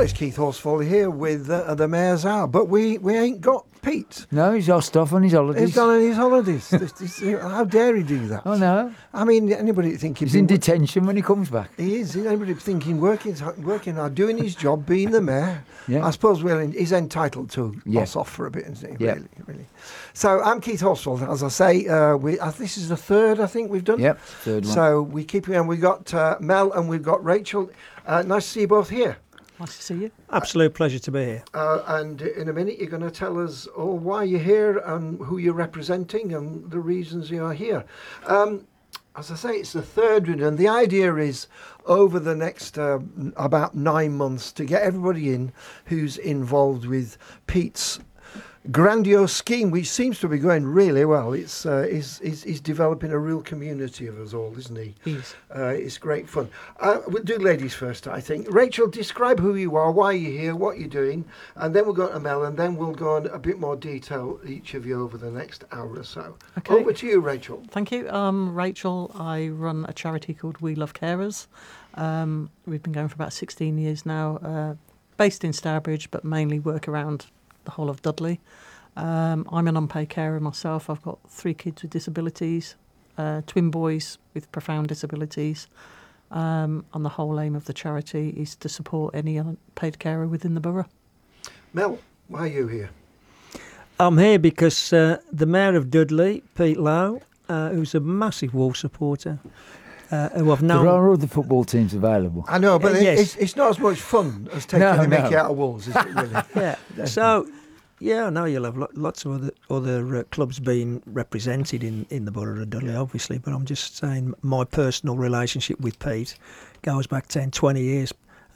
it's Keith Horsfall here with the Mayor's Hour, but we ain't got Pete. No, he's lost off on his holidays. He's gone on his holidays. How dare he do that? Oh, no. I mean, anybody thinking... He's in detention when he comes back. He is. Anybody thinking working hard, doing his job, being the mayor, Yeah. I suppose he's entitled to pass off for a bit, isn't he? Yeah. Really. So I'm Keith Horsfall, as I say. This is the third, I think, we've done. Yep, third one. So we keep going. We've got Mel and we've got Rachel. Nice to see you both here. Nice to see you. Absolute pleasure to be here. And in a minute, you're going to tell us why you're here and who you're representing and the reasons you are here. As I say, it's the third one, and the idea is over the next about 9 months to get everybody in who's involved with Pete's grandiose scheme, which seems to be going really well. He's developing a real community of us all, isn't he? Yes. It's great fun. We'll do ladies first, I think. Rachel, describe who you are, why you're here, what you're doing, and then we'll go to Mel, and then we'll go on a bit more detail, each of you, over the next hour or so. Okay. Over to you, Rachel. Thank you. Rachel, I run a charity called We Love Carers. We've been going for about 16 years now, based in Stourbridge, but mainly work around the whole of Dudley. I'm an unpaid carer myself. I've got 3 kids with disabilities, twin boys with profound disabilities, and the whole aim of the charity is to support any unpaid carer within the borough. Mel, why are you here? I'm here because the Mayor of Dudley, Pete Lowe, who's a massive Wolves supporter, who I've known... There are other football teams available. I know, but yes. it's not as much fun as taking the mickey out of Wolves, is it, really? Yeah. So, yeah, I know you'll have lots of other clubs being represented in the borough of Dudley, obviously, but I'm just saying my personal relationship with Pete goes back 10, 20 years.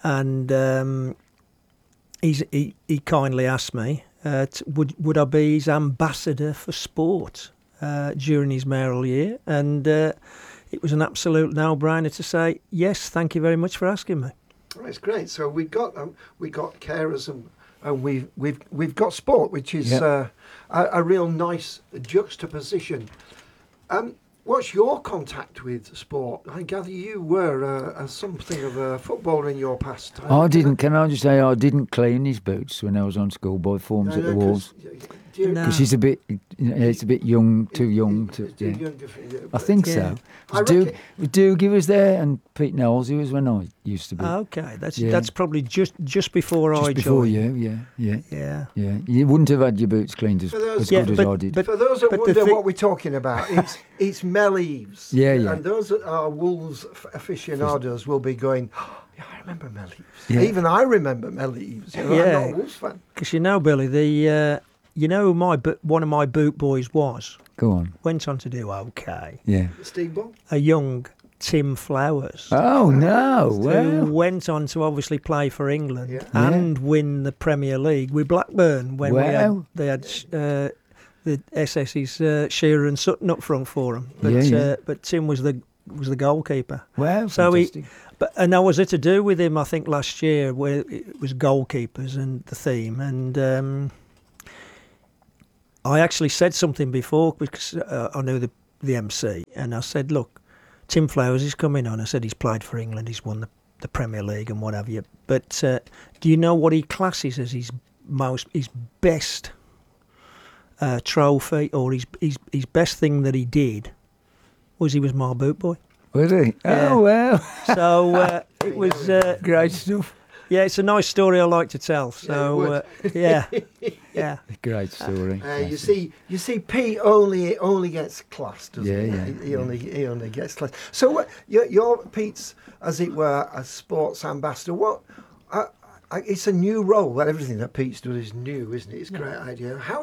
And he kindly asked me, would I be his ambassador for sport during his mayoral year? And it was an absolute no-brainer to say, yes, thank you very much for asking me. That's great. So we got carers and we've got sport, which is a real nice juxtaposition. What's your contact with sport? I gather you were something of a footballer in your past time. I didn't. Can I just say I didn't clean his boots when I was on schoolboy forms at the Wolves. Because he's a bit, it's a bit young, too young to. Too young I think so. Do give us there, and Pete Knowles, he was when I used to be. Okay, that's probably just before I joined. Just before you, yeah. Yeah. You wouldn't have had your boots cleaned as good as I did. But for those that wonder what we're talking about, it's Mel Eves. Yeah. And those that are Wolves aficionados will be going, oh, yeah, I remember Mel Eves. Yeah. Even I remember Mel Eves. I'm not a Wolves fan. Because Billy, you know who one of my boot boys was? Go on. Went on to do okay. Yeah. Steve Ball? A young Tim Flowers. Oh, no. Who went on to obviously play for England and win the Premier League with Blackburn when they had the SS's Shearer and Sutton up front for them. But Tim was the goalkeeper. Wow, so fantastic. And I was to do with him, I think, last year, where it was goalkeepers and the theme. And I actually said something before because I knew the MC, and I said, look, Tim Flowers is coming on. I said he's played for England, he's won the Premier League and what have you. But do you know what he classes as his best trophy, or his best thing that he did was he was my boot boy. Was he? Yeah. Oh, well. So it was... great stuff. Yeah, it's a nice story I like to tell. So, yeah. Great story. You see, Pete only gets classed, doesn't he? He only gets classed. So you're Pete's, as it were, a sports ambassador. What? It's a new role. Well, everything that Pete's doing is new, isn't it? It's a great idea. How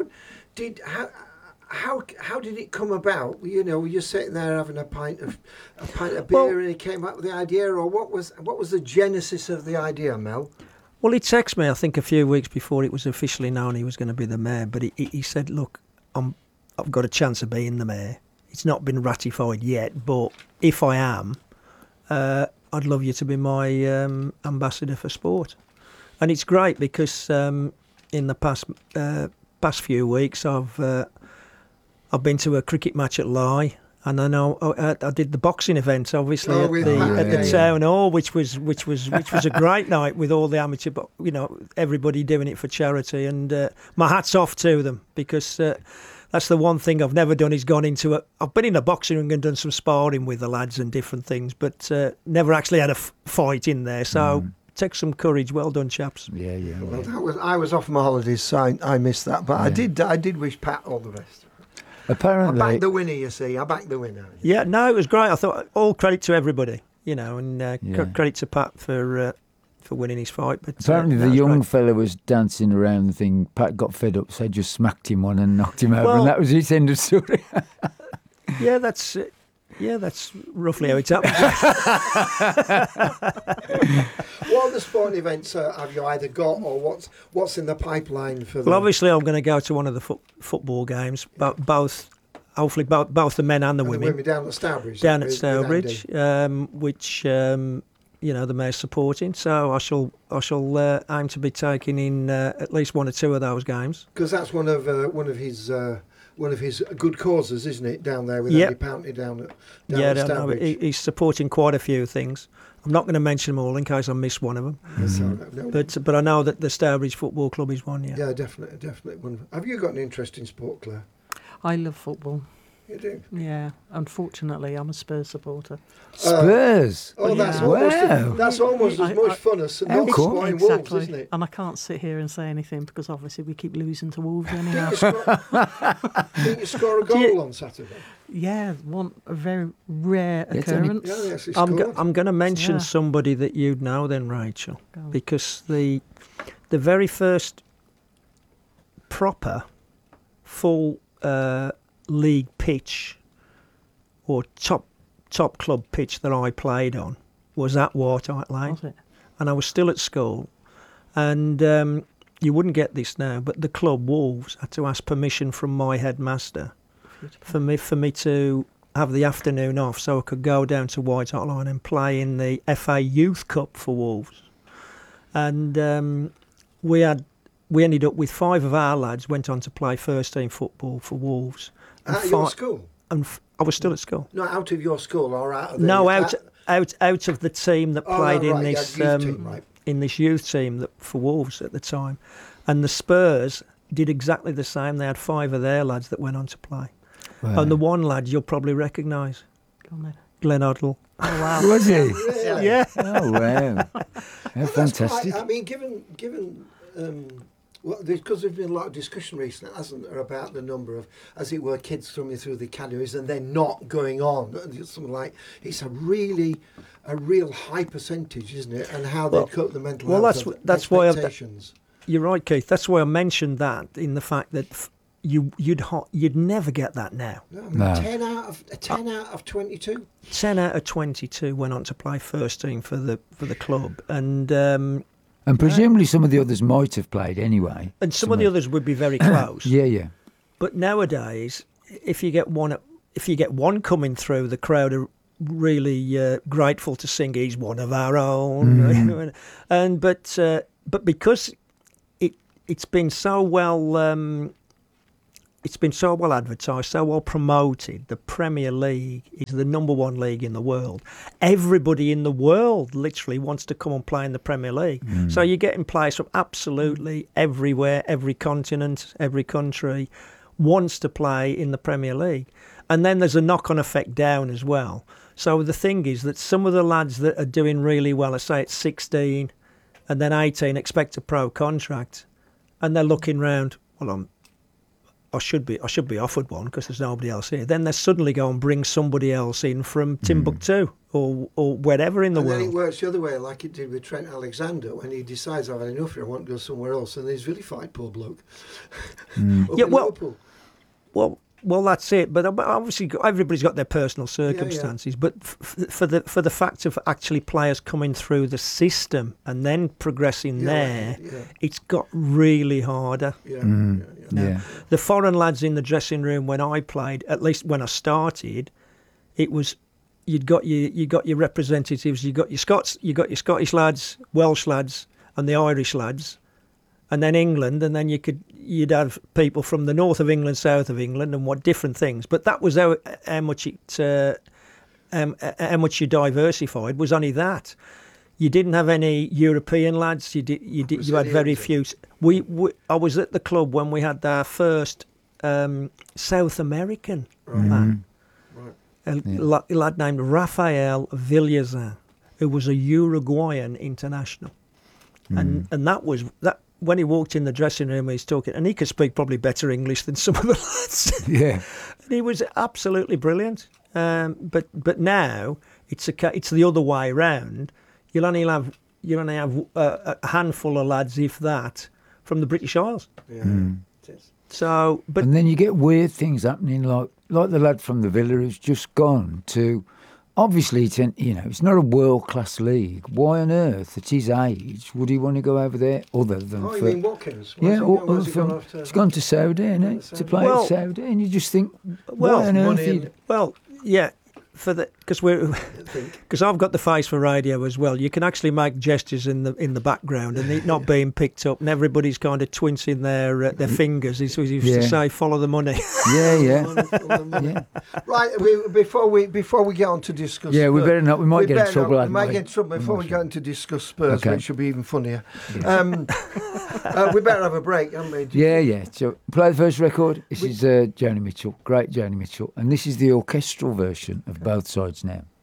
did it come about? You know, were you sitting there having a pint of beer and he came up with the idea, or what was the genesis of the idea, Mel? Well, he texted me, I think, a few weeks before it was officially known he was going to be the mayor. But he said, "Look, I've got a chance of being the mayor. It's not been ratified yet, but if I am, I'd love you to be my ambassador for sport." And it's great because in the past few weeks I've been to a cricket match at Lye. And I know I did the boxing event, obviously, at the town hall, which was a great night with all the amateur, everybody doing it for charity. And my hat's off to them, because that's the one thing I've never done. Is gone into I've been in a boxing ring and done some sparring with the lads and different things, but never actually had a fight in there. So. Take some courage. Well done, chaps. Yeah. Well, I was off my holidays, so I missed that. But I did wish Pat all the best. Apparently, I backed the winner. You see, I backed the winner. Yeah, no, it was great. I thought all credit to everybody, and credit to Pat for winning his fight. But apparently, the young fella was dancing around the thing. Pat got fed up, so just smacked him one and knocked him over, and that was his end of story. Yeah, that's roughly how it's happened. What other sporting events have you either got, or what's in the pipeline for? Well, obviously, I'm going to go to one of the football games, but both the men and the women. Down at Stourbridge. Down at Stourbridge, which the mayor's supporting. So I shall aim to be taking in at least one or two of those games. Because that's one of his good causes, isn't it, down there with Andy Pountney down at Stourbridge? He's supporting quite a few things. I'm not going to mention them all in case I miss one of them. No. But I know that the Stourbridge Football Club is one, Yeah, definitely one. Have you got an interest in sport, Claire? I love football. You do? Yeah, unfortunately, I'm a Spurs supporter. Spurs? That's almost as much fun as not supporting Wolves, isn't it? And I can't sit here and say anything because obviously we keep losing to Wolves anyhow. Didn't you score a goal on Saturday? Yeah, a very rare occurrence. Yes, I'm going to mention somebody that you'd know then, Rachel, because the very first proper full league pitch or top club pitch that I played on was at White Hart Lane. Was it? And I was still at school, and you wouldn't get this now, but the club Wolves had to ask permission from my headmaster for me to have the afternoon off so I could go down to White Hart Lane and play in the FA Youth Cup for Wolves. And we ended up with 5 of our lads went on to play first team football for Wolves. At your school? And I was still at school. No, out of your school or out of the... No, out of the team that played in this in this youth team for Wolves at the time. And the Spurs did exactly the same. They had 5 of their lads that went on to play. Wow. And the one lad you'll probably recognise, Glenn Hoddle. Oh wow! Was he? Really? Yeah. Oh wow! Fantastic. I mean, given well, because there's been a lot of discussion recently, hasn't there, about the number of, as it were, kids coming through the academies and then not going on. Something like it's a real high percentage, isn't it? And how they cope the mental health. Well, that's why you're right, Keith. That's why I mentioned that in the fact that you'd never get that now. No. 10 out of 22. 10 out of 22 went on to play first team for the club, and presumably some of the others might have played anyway. And some of the others would be very close. Yeah. But nowadays, if you get one coming through, the crowd are really grateful to sing "He's one of our own." But because it's been so well. It's been so well advertised, so well promoted. The Premier League is the number 1 league in the world. Everybody in the world literally wants to come and play in the Premier League. So you're getting players from absolutely everywhere, every continent, every country wants to play in the Premier League. And then there's a knock-on effect down as well. So the thing is that some of the lads that are doing really well, let's say it's 16 and then 18, expect a pro contract, and they're looking round, well, I should be offered one because there's nobody else here. Then they suddenly go and bring somebody else in from Timbuktu or wherever in the world. And then it works the other way, like it did with Trent Alexander when he decides I've had enough here, I want to go somewhere else, and he's vilified, poor bloke. Well, that's it. But obviously, everybody's got their personal circumstances. Yeah. But for the fact of actually players coming through the system and then progressing it's got really harder. Yeah. The foreign lads in the dressing room when I played, at least when I started, it was you got your representatives, you got your Scottish lads, Welsh lads, and the Irish lads. And then England, and then you could you'd have people from the north of England, south of England, and what different things. But that was how much how much you diversified was only that. You didn't have any European lads. You had very few. I was at the club when we had our first South American man, a lad named Rafael Villazan, who was a Uruguayan international, and that was that. When he walked in the dressing room, he's talking, and he could speak probably better English than some of the lads. Yeah, and he was absolutely brilliant. But now it's the other way round. You'll only have a handful of lads, if that, from the British Isles. Yeah. So, but and then you get weird things happening, like the lad from the Villa who's just gone to. Obviously, it's not a world-class league. Why on earth, at his age, would he want to go over there other than you mean Watkins? He's gone to Saudi, to play at Saudi, and you just think, why on earth? Yeah, because I've got the face for radio as well. You can actually make gestures in the background and it not being picked up, and everybody's kind of twincing their fingers. He used to say, "Follow the money." Yeah. Right. Before we get on to discuss. Yeah, we better not. We might get in trouble. We might get in trouble before we get on to discuss Spurs, which will be even funnier. Yeah. We better have a break, haven't we? Yeah. So play the first record. This is Joni Mitchell, great Joni Mitchell, and this is the orchestral version of Both Sides Now.